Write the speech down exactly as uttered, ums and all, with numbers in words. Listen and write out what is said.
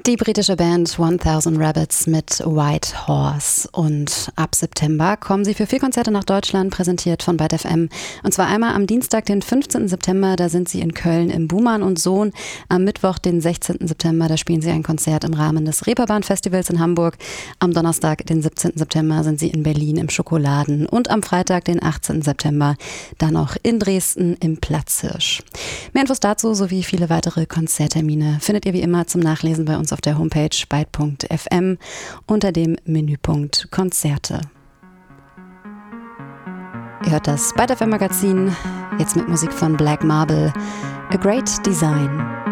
Die britische Band tausend Rabbits mit White Horse. Und ab September kommen sie für vier Konzerte nach Deutschland, präsentiert von Byte F M. Und zwar einmal am Dienstag, den fünfzehnten September, da sind sie in Köln im Buhmann und Sohn. Am Mittwoch, den sechzehnten September, da spielen sie ein Konzert im Rahmen des Reeperbahn-Festivals in Hamburg. Am Donnerstag, den siebzehnten September, sind sie in Berlin im Schokoladen. Und am Freitag, den achtzehnten September, dann noch in Dresden im Platzhirsch. Mehr Infos dazu sowie viele weitere Konzerttermine findet ihr wie immer zum Nachlesen bei uns auf der Homepage byte punkt f m unter dem Menüpunkt Konzerte. Ihr hört das Byte F M Magazin, jetzt mit Musik von Black Marble, A Great Design.